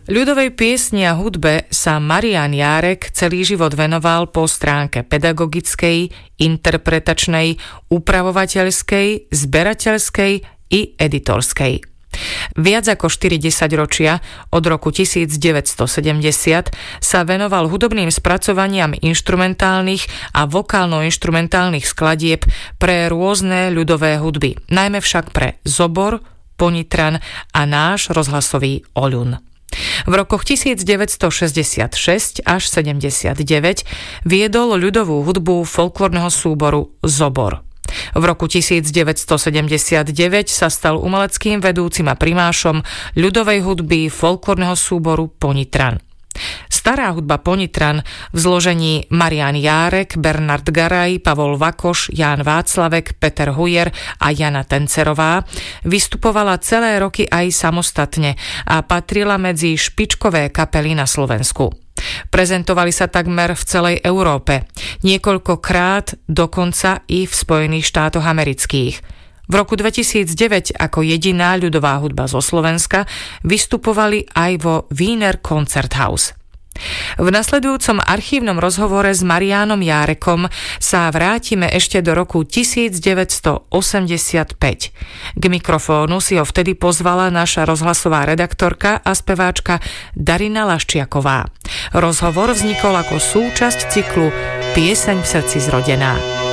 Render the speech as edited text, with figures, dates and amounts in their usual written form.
Ľudovej piesni a hudbe sa Marián Járek celý život venoval po stránke pedagogickej, interpretačnej, upravovateľskej, zberateľskej i editorskej. Viac ako 40 ročia, od roku 1970, sa venoval hudobným spracovaniam inštrumentálnych a vokálno-inštrumentálnych skladieb pre rôzne ľudové hudby, najmä však pre Zobor, Ponitran a náš rozhlasový Oľun. V rokoch 1966 až 79 viedol ľudovú hudbu folklórneho súboru Zobor. V roku 1979 sa stal umeleckým vedúcim a primášom ľudovej hudby folklórneho súboru Ponitran. Stará hudba Ponitran v zložení Marián Járek, Bernard Garaj, Pavol Vakoš, Ján Václavek, Peter Hujer a Jana Tencerová vystupovala celé roky aj samostatne a patrila medzi špičkové kapely na Slovensku. Prezentovali sa takmer v celej Európe, niekoľkokrát dokonca i v Spojených štátoch amerických. V roku 2009 ako jediná ľudová hudba zo Slovenska vystupovali aj vo Wiener Konzerthaus. V nasledujúcom archívnom rozhovore s Mariánom Járekom sa vrátime ešte do roku 1985. K mikrofónu si ho vtedy pozvala naša rozhlasová redaktorka a speváčka Darina Laščiaková. Rozhovor vznikol ako súčasť cyklu Pieseň v srdci zrodená.